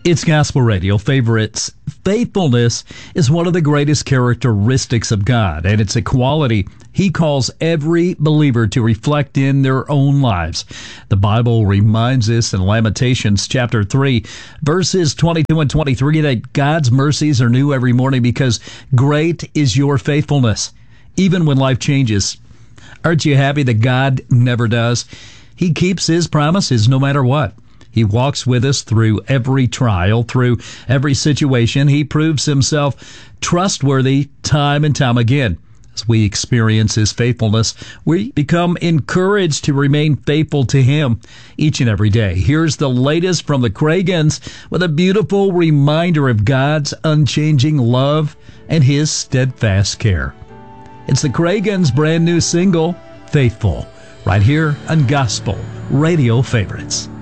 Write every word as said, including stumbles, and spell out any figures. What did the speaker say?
It's Gospel Radio Favorites. Faithfulness is one of the greatest characteristics of God, and it's a quality He calls every believer to reflect in their own lives. The Bible reminds us in Lamentations chapter three, verses twenty-two and twenty-three, that God's mercies are new every morning because great is your faithfulness, even when life changes. Aren't you happy that God never does? He keeps His promises no matter what. He walks with us through every trial, through every situation. He proves Himself trustworthy time and time again. As we experience His faithfulness, we become encouraged to remain faithful to Him each and every day. Here's the latest from the Cragans with a beautiful reminder of God's unchanging love and His steadfast care. It's the Cragans' brand new single, Faithful, right here on Gospel Radio Favorites.